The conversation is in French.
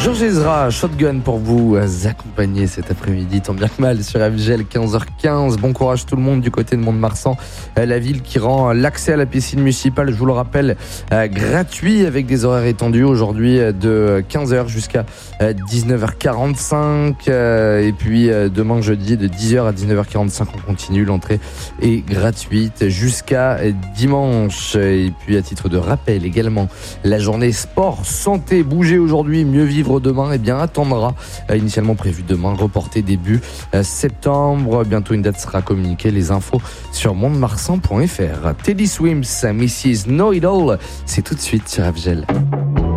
Georges Ezra, Shotgun pour vous accompagner cet après-midi, tant bien que mal sur FGL 15h15. Bon courage tout le monde du côté de Mont-de-Marsan, la ville qui rend l'accès à la piscine municipale, je vous le rappelle, gratuit avec des horaires étendus aujourd'hui de 15h jusqu'à 19h45 et puis demain jeudi de 10h à 19h45 on continue, l'entrée est gratuite jusqu'à dimanche. Et puis à titre de rappel également, la journée sport, santé, bouger aujourd'hui, mieux vivre demain, eh bien attendra, initialement prévu demain, reporté début septembre. Bientôt une date sera communiquée, les infos sur mondemarsan.fr. Teddy Swims, Mrs. Know It All, c'est tout de suite sur FGL.